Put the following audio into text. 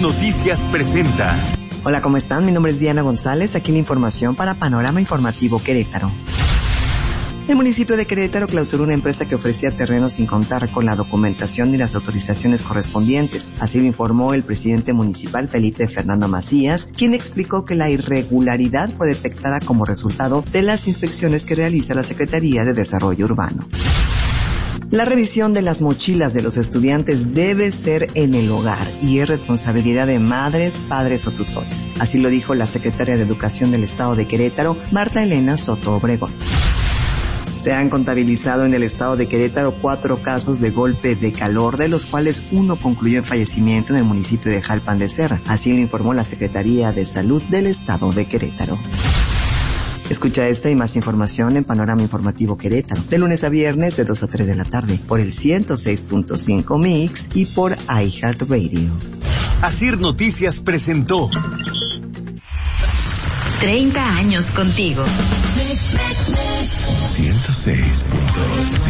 Noticias presenta. Hola, ¿cómo están? Mi nombre es Diana González, aquí la información para Panorama Informativo Querétaro. El municipio de Querétaro clausuró una empresa que ofrecía terrenos sin contar con la documentación ni las autorizaciones correspondientes. Así lo informó el presidente municipal Felipe Fernando Macías, quien explicó que la irregularidad fue detectada como resultado de las inspecciones que realiza la Secretaría de Desarrollo Urbano. La revisión de las mochilas de los estudiantes debe ser en el hogar y es responsabilidad de madres, padres o tutores. Así lo dijo la secretaria de Educación del Estado de Querétaro, Marta Elena Soto Obregón. Se han contabilizado en el estado de Querétaro 4 casos de golpe de calor, de los cuales uno concluyó en fallecimiento en el municipio de Jalpan de Serra. Así lo informó la Secretaría de Salud del Estado de Querétaro. Escucha esta y más información en Panorama Informativo Querétaro, de lunes a viernes de 2 a 3 de la tarde, por el 106.5 Mix y por iHeartRadio. Asir Noticias presentó 30 años contigo. 106.5